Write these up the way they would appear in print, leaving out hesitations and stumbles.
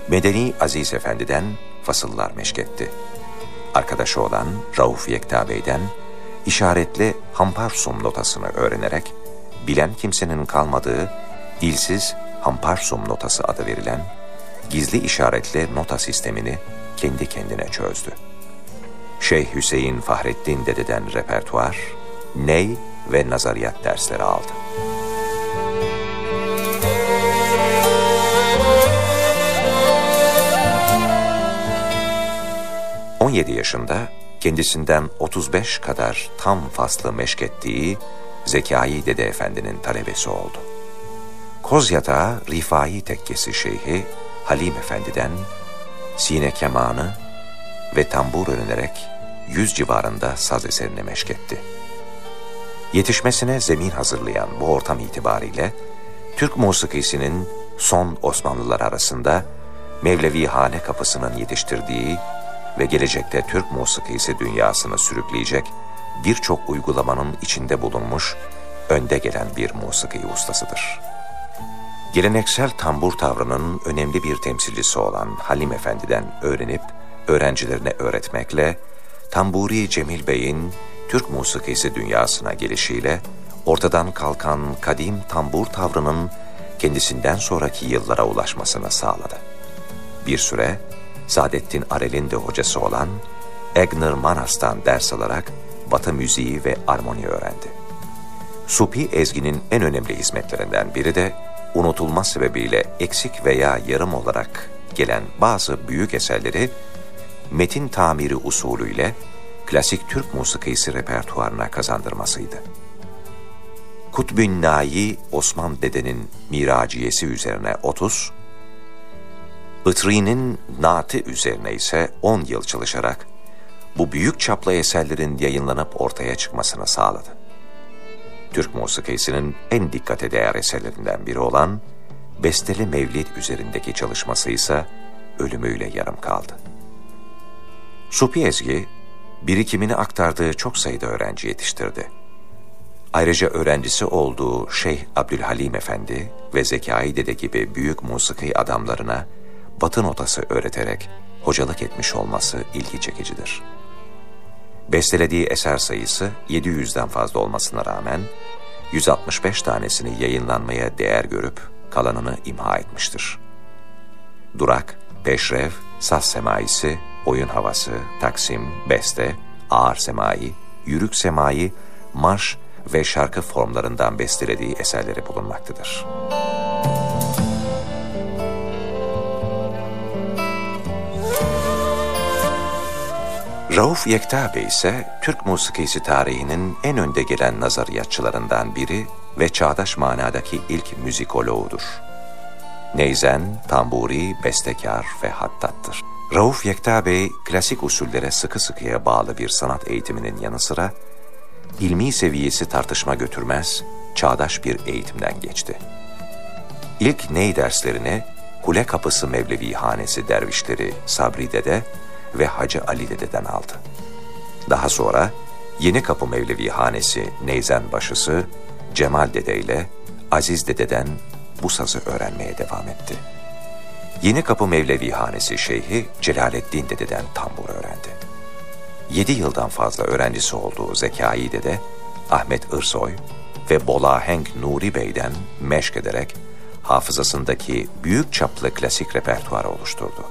Medeni Aziz Efendi'den fasıllar meşketti. Arkadaşı olan Rauf Yekta Bey'den işaretli hamparsum notasını öğrenerek, bilen kimsenin kalmadığı dilsiz hamparsum notası adı verilen gizli işaretli nota sistemini kendi kendine çözdü. Şeyh Hüseyin Fahrettin Dede'den repertuar, ney ve nazariyat dersleri aldı. ...17 yaşında kendisinden 35 kadar tam faslı meşkettiği Zekai Dede Efendi'nin talebesi oldu. Kozyatağı Rifai Tekkesi Şeyhi Halim Efendi'den sine kemanı ve tambur öğrenerek 100 civarında saz eserini meşketti. Yetişmesine zemin hazırlayan bu ortam itibariyle Türk musikisinin son Osmanlılar arasında Mevlevihane kapısının yetiştirdiği ve gelecekte Türk musikisi dünyasını sürükleyecek birçok uygulamanın içinde bulunmuş önde gelen bir musiki ustasıdır. Geleneksel tambur tavrının önemli bir temsilcisi olan Halim Efendi'den öğrenip öğrencilerine öğretmekle Tamburi Cemil Bey'in Türk musikisi dünyasına gelişiyle ortadan kalkan kadim tambur tavrının kendisinden sonraki yıllara ulaşmasını sağladı. Bir süre Saadettin Arel'in de hocası olan Egner Manas'tan ders alarak Batı müziği ve armoni öğrendi. Supi ezginin en önemli hizmetlerinden biri de unutulma sebebiyle eksik veya yarım olarak gelen bazı büyük eserleri metin tamiri usulüyle klasik Türk musikisi repertuarına kazandırmasıydı. Kutbün Nâyi Osman Dede'nin Miraciyesi üzerine 30, Itri'nin Naatı üzerine ise 10 yıl çalışarak bu büyük çaplı eserlerin yayınlanıp ortaya çıkmasını sağladı. Türk musikisinin en dikkate değer eserlerinden biri olan Besteli Mevlid üzerindeki çalışması ise ölümüyle yarım kaldı. Supi ezgi, birikimini aktardığı çok sayıda öğrenci yetiştirdi. Ayrıca öğrencisi olduğu Şeyh Abdülhalim Efendi ve Zekai Dede gibi büyük musiki adamlarına Batı notası öğreterek hocalık etmiş olması ilgi çekicidir. Bestelediği eser sayısı 700'den fazla olmasına rağmen 165 tanesini yayınlanmaya değer görüp kalanını imha etmiştir. Durak, peşrev, saz semaisi, oyun havası, taksim, beste, ağır semai, yürük semai, marş ve şarkı formlarından bestelediği eserleri bulunmaktadır. Rauf Yekta Bey ise Türk musikisi tarihinin en önde gelen nazariyatçılarından biri ve çağdaş manadaki ilk müzikoloğudur. Neyzen, tamburi, bestekar ve hattattır. Rauf Yekta Bey, klasik usullere sıkı sıkıya bağlı bir sanat eğitiminin yanı sıra, ilmi seviyesi tartışma götürmez, çağdaş bir eğitimden geçti. İlk ney derslerini Kule Kapısı Mevlevihanesi dervişleri Sabri Dede ve Hacı Ali Dede'den aldı. Daha sonra Yeni Kapı Mevlevihanesi neyzen başısı Cemal Dede ile Aziz Dede'den bu sazı öğrenmeye devam etti. Yeni Kapı Mevlevihanesi Şeyhi Celaleddin Dede'den tambur öğrendi. 7 yıldan fazla öğrencisi olduğu Zekai Dede, Ahmet Irsoy ve Bolahenk Nuri Bey'den meşk ederek hafızasındaki büyük çaplı klasik repertuarı oluşturdu.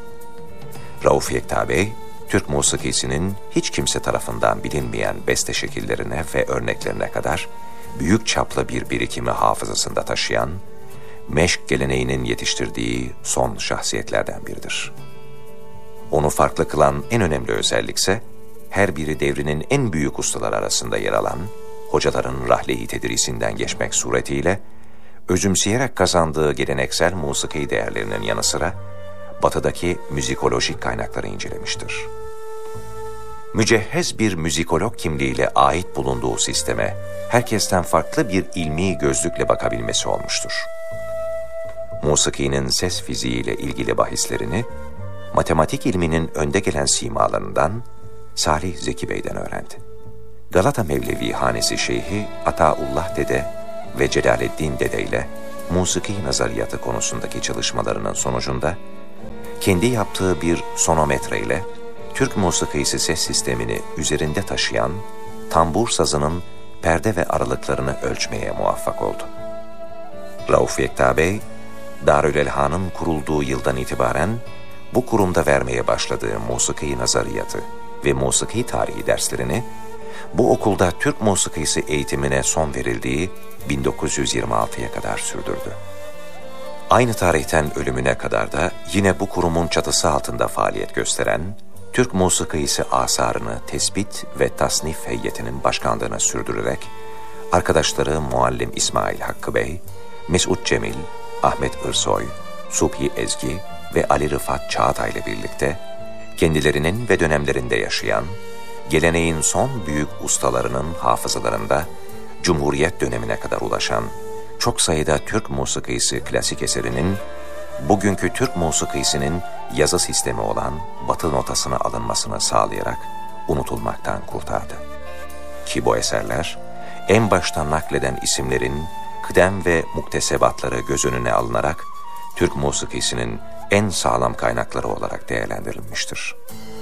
Rauf Yekta Bey, Türk musikisinin hiç kimse tarafından bilinmeyen beste şekillerine ve örneklerine kadar büyük çaplı bir birikimi hafızasında taşıyan, meşk geleneğinin yetiştirdiği son şahsiyetlerden biridir. Onu farklı kılan en önemli özellikse, her biri devrinin en büyük ustalar arasında yer alan, hocaların rahle-i tedrisinden geçmek suretiyle, özümseyerek kazandığı geleneksel musiki değerlerinin yanı sıra, Batı'daki müzikolojik kaynakları incelemiştir. Mücehhez bir müzikolog kimliğiyle ait bulunduğu sisteme, herkesten farklı bir ilmi gözlükle bakabilmesi olmuştur. Musikinin ses fiziğiyle ilgili bahislerini, matematik ilminin önde gelen simalarından Salih Zeki Bey'den öğrendi. Galata Mevlevihanesi Şeyhi Ataullah Dede ve Celaleddin Dede ile musiki nazariyatı konusundaki çalışmalarının sonucunda kendi yaptığı bir sonometre ile Türk musikisi ses sistemini üzerinde taşıyan tambur sazının perde ve aralıklarını ölçmeye muvaffak oldu. Rauf Yekta Bey, Darülelhan'ın kurulduğu yıldan itibaren bu kurumda vermeye başladığı musiki nazariyatı ve musiki tarihi derslerini bu okulda Türk musikisi eğitimine son verildiği 1926'ya kadar sürdürdü. Aynı tarihten ölümüne kadar da yine bu kurumun çatısı altında faaliyet gösteren, Türk musikisi asarını tespit ve tasnif heyetinin başkanlığını sürdürerek, arkadaşları Muallim İsmail Hakkı Bey, Mesut Cemil, Ahmet Irsoy, Subhi Ezgi ve Ali Rıfat Çağatay ile birlikte kendilerinin ve dönemlerinde yaşayan, geleneğin son büyük ustalarının hafızalarında Cumhuriyet dönemine kadar ulaşan çok sayıda Türk musikisi klasik eserinin bugünkü Türk musikisinin yazı sistemi olan Batı notasına alınmasını sağlayarak unutulmaktan kurtardı. Ki bu eserler en başta nakleden isimlerin kıdem ve muktesebatları göz önüne alınarak Türk musikisinin en sağlam kaynakları olarak değerlendirilmiştir.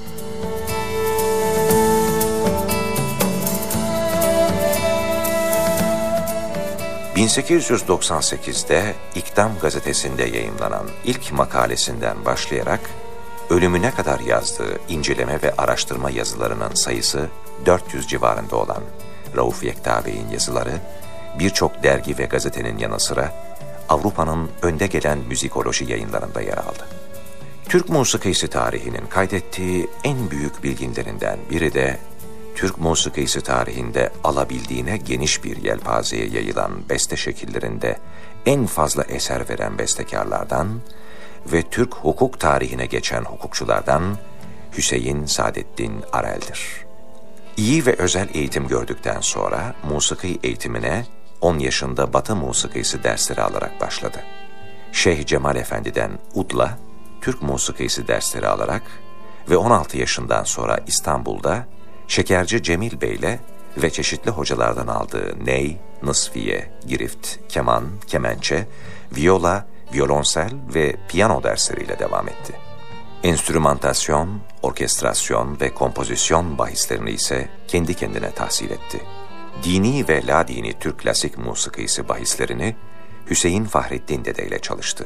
...1898'de İktam gazetesinde yayımlanan ilk makalesinden başlayarak ölümüne kadar yazdığı inceleme ve araştırma yazılarının sayısı 400 civarında olan Rauf Yekta Bey'in yazıları, birçok dergi ve gazetenin yanı sıra Avrupa'nın önde gelen müzikoloji yayınlarında yer aldı. Türk musikisi tarihinin kaydettiği en büyük bilginlerinden biri de Türk musikisi tarihinde alabildiğine geniş bir yelpazeye yayılan beste şekillerinde en fazla eser veren bestekarlardan ve Türk hukuk tarihine geçen hukukçulardan Hüseyin Saadettin Arel'dir. İyi ve özel eğitim gördükten sonra musiki eğitimine 10 yaşında Batı musikisi dersleri alarak başladı. Şeyh Cemal Efendi'den udla Türk musikisi dersleri alarak ve 16 yaşından sonra İstanbul'da Şekerci Cemil Bey'le ve çeşitli hocalardan aldığı ney, nısfiye, girift, keman, kemençe, viyola, violonsel ve piyano dersleriyle devam etti. Enstrümantasyon, orkestrasyon ve kompozisyon bahislerini ise kendi kendine tahsil etti. Dini ve la dini Türk klasik musikisi bahislerini Hüseyin Fahrettin Dede ile çalıştı.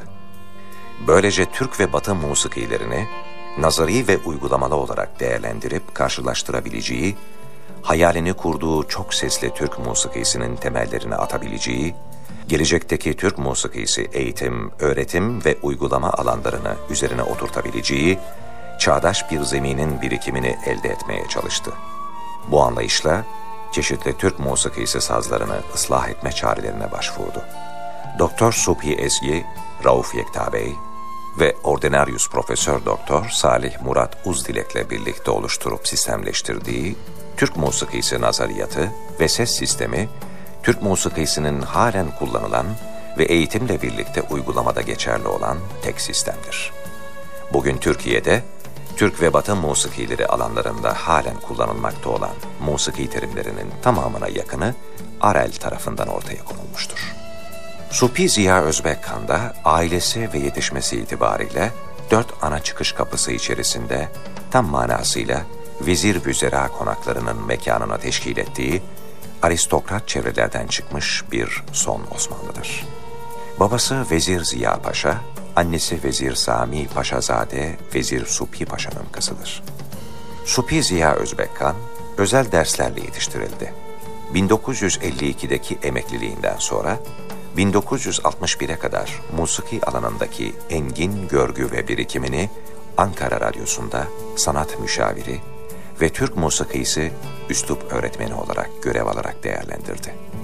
Böylece Türk ve Batı musikilerini nazari ve uygulamalı olarak değerlendirip karşılaştırabileceği, hayalini kurduğu çok sesli Türk musikisinin temellerini atabileceği, gelecekteki Türk musikisi eğitim, öğretim ve uygulama alanlarını üzerine oturtabileceği, çağdaş bir zeminin birikimini elde etmeye çalıştı. Bu anlayışla çeşitli Türk musikisi sazlarını ıslah etme çarelerine başvurdu. Doktor Subhi Ezgi, Rauf Yekta Bey ve Ordinarius Profesör Doktor Salih Murat Uzdilek'le birlikte oluşturup sistemleştirdiği Türk musikisi nazariyatı ve ses sistemi, Türk musikisinin halen kullanılan ve eğitimle birlikte uygulamada geçerli olan tek sistemdir. Bugün Türkiye'de Türk ve Batı musikileri alanlarında halen kullanılmakta olan musiki terimlerinin tamamına yakını Arel tarafından ortaya konulmuştur. Subhi Ziya Özbekkan da ailesi ve yetişmesi itibariyle 4 ana çıkış kapısı içerisinde tam manasıyla vezir vüzera konaklarının mekanına teşkil ettiği aristokrat çevrelerden çıkmış bir son Osmanlı'dır. Babası Vezir Ziya Paşa, annesi Vezir Sami Paşazade Vezir Subhi Paşa'nın kızıdır. Subhi Ziya Özbekkan özel derslerle yetiştirildi. 1952'deki emekliliğinden sonra 1961'e kadar musiki alanındaki engin görgü ve birikimini Ankara Radyosu'nda sanat müşaviri ve Türk musikisi üslup öğretmeni olarak görev alarak değerlendirdi.